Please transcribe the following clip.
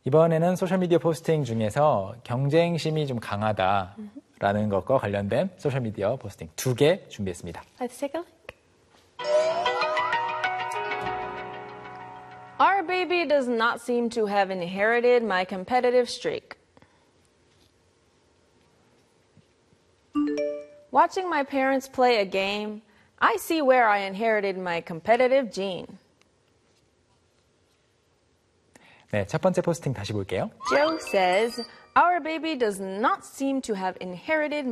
이번에는 소셜미디어 포스팅 중에서 경쟁심이 좀 강하다라는 것과 관련된 소셜미디어 포스팅 2개 준비했습니다. Let's take a look. Our baby does not seem to have inherited my competitive streak. Watching my parents play a game, I see where I inherited my competitive gene. 네, 첫 번째 포스팅 다시 볼게요. Joe says, our baby does not seem to have inherited